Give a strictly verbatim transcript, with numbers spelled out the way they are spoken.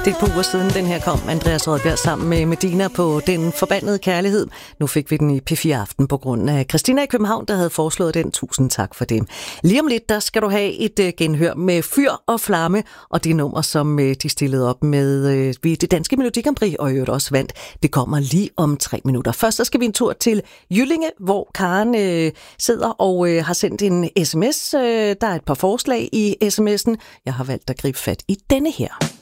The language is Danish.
Det er på uger siden, den her kom, Andreas Rødbjerg sammen med Medina på Den Forbandede Kærlighed. Nu fik vi den i P fire Aften på grund af Christina i København, der havde foreslået den. Tusind tak for det. Lige om lidt, der skal du have et uh, genhør med Fyr og Flamme, og det nummer, som uh, de stillede op med uh, ved det danske Melodi Grand Prix, og i øvrigt også vandt. Det kommer lige om tre minutter. Først så skal vi en tur til Jyllinge, hvor Karen uh, sidder og uh, har sendt en sms. Uh, der er et par forslag i sms'en. Jeg har valgt at gribe fat i denne her.